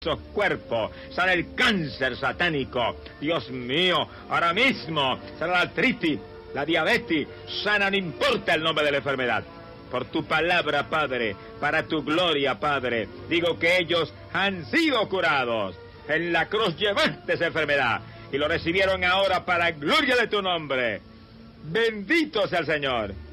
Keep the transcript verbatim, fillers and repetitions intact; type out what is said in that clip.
esos cuerpos, sana el cáncer satánico, Dios mío, ahora mismo, sana la artritis, la diabetes, sana, no importa el nombre de la enfermedad. Por tu palabra, Padre, para tu gloria, Padre, digo que ellos han sido curados. En la cruz llevaste esa enfermedad y lo recibieron ahora para la gloria de tu nombre. Bendito sea el Señor.